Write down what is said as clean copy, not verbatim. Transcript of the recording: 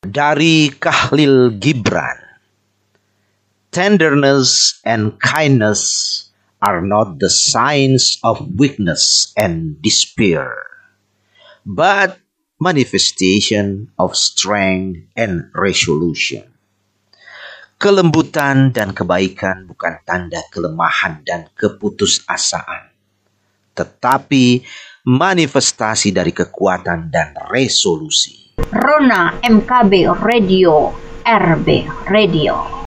Dari Khalil Gibran, tenderness and kindness are not the signs of weakness and despair, but manifestation of strength and resolution. Kelembutan dan kebaikan bukan tanda kelemahan dan keputusasaan, tetapi manifestasi dari kekuatan dan resolusi. Rona MKB Radio, RB Radio.